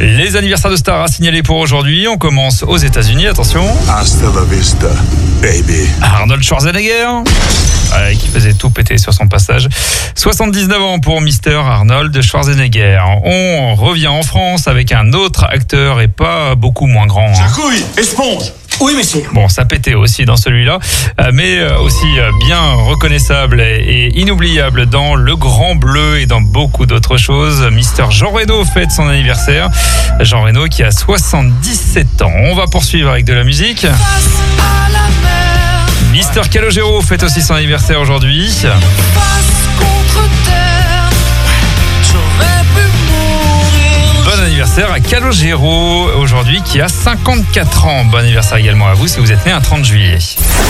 Les anniversaires de stars à signaler pour aujourd'hui. On commence aux États-Unis, attention. Hasta la vista, baby. Arnold Schwarzenegger, qui faisait tout péter sur son passage. 79 ans pour Mr. Arnold Schwarzenegger. On revient en France avec un autre acteur et pas beaucoup moins grand. Jacouille, esponge. Oui, monsieur. Bon, ça pétait aussi dans celui-là, mais aussi bien reconnaissable et inoubliable dans Le Grand Bleu et dans beaucoup d'autres choses. Mr. Jean Reno fête son anniversaire. Jean Reno qui a 77 ans. On va poursuivre avec de la musique. Mr. Calogero fête aussi son anniversaire aujourd'hui. Bon anniversaire à Calogero aujourd'hui qui a 54 ans. Bon anniversaire également à vous si vous êtes né un 30 juillet.